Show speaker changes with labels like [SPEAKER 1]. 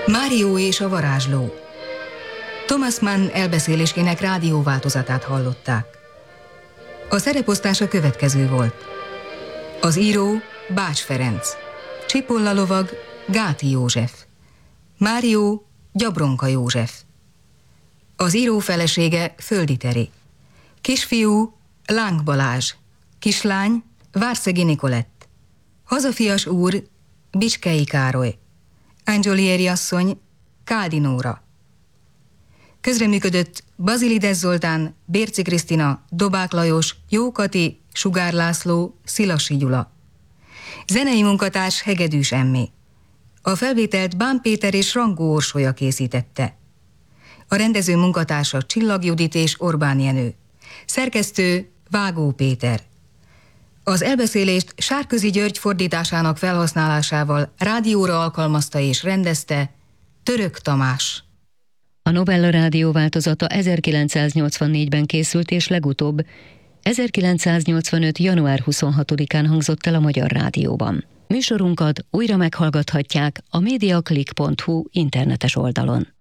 [SPEAKER 1] Mário és a varázsló. Thomas Mann elbeszéléskének rádióváltozatát hallották. A szereposztása következő volt. Az író Bács Ferenc, Csipolla lovag Gáti József, Mário Gyabronka József, az író felesége Földi Teri, kisfiú Láng Balázs, kislány Várszegi Nikolett, hazafias úr Bicskei Károly, Angiolieri asszony Káldi Nóra. Közreműködött Bazilides Zoltán, Bérci Krisztina, Dobák Lajos, Jó Kati, Sugár László, Szilasi Gyula. Zenei munkatárs Hegedűs Emmé. A felvételt Bán Péter és Rangó Orsolya készítette. A rendező munkatársa Csillag Judit és Orbán Jenő. Szerkesztő Vágó Péter. Az elbeszélést Sárközi György fordításának felhasználásával rádióra alkalmazta és rendezte Török Tamás.
[SPEAKER 2] A Novella Rádió változata 1984-ben készült, és legutóbb 1985. január 26-án hangzott el a Magyar Rádióban. Műsorunkat újra meghallgathatják a mediaclick.hu internetes oldalon.